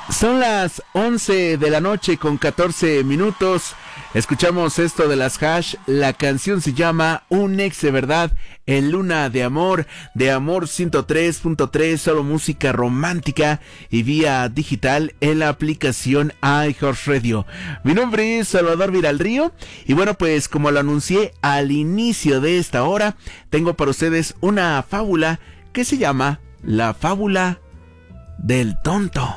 Son las 11 de la noche con 14 minutos. Escuchamos esto de las Hash. La canción se llama Un ex de verdad en Luna de Amor 103.3, solo música romántica y vía digital en la aplicación iHeartRadio. Mi nombre es Salvador Viralrío y bueno, pues como lo anuncié al inicio de esta hora, tengo para ustedes una fábula que se llama La Fábula del Tonto.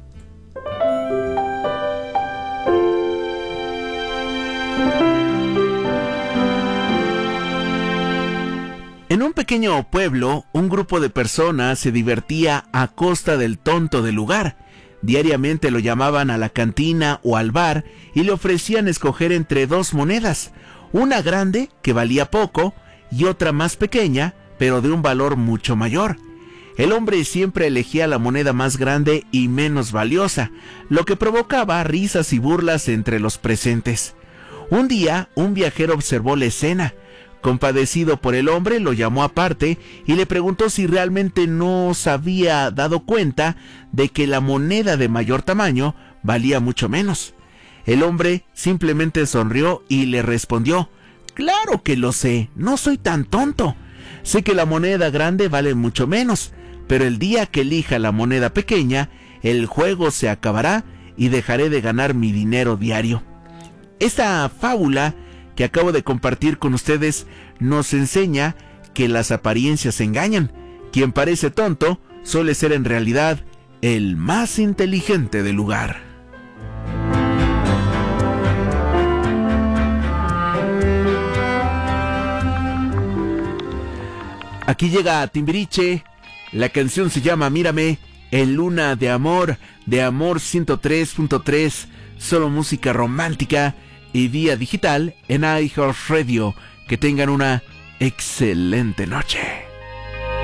En un pequeño pueblo, un grupo de personas se divertía a costa del tonto del lugar. Diariamente lo llamaban a la cantina o al bar y le ofrecían escoger entre dos monedas, una grande que valía poco y otra más pequeña, pero de un valor mucho mayor. El hombre siempre elegía la moneda más grande y menos valiosa, lo que provocaba risas y burlas entre los presentes. Un día, un viajero observó la escena. Compadecido por el hombre, lo llamó aparte y le preguntó si realmente no se había dado cuenta de que la moneda de mayor tamaño valía mucho menos. El hombre simplemente sonrió y le respondió: «Claro que lo sé, no soy tan tonto. Sé que la moneda grande vale mucho menos, pero el día que elija la moneda pequeña, el juego se acabará y dejaré de ganar mi dinero diario». Esta fábula que acabo de compartir con ustedes nos enseña que las apariencias engañan. Quien parece tonto suele ser en realidad el más inteligente del lugar. Aquí llega Timbiriche. La canción se llama Mírame en Luna de Amor 103.3, solo música romántica y vía digital en iHeartRadio. Que tengan una excelente noche.